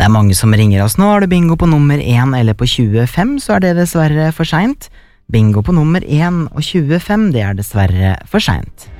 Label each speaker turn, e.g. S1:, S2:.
S1: er mange som ringer oss nå. Har du bingo på nummer 1 eller på 25, så er det dessverre for sent. Bingo på nummer 1 og 25, det er dessverre for sent.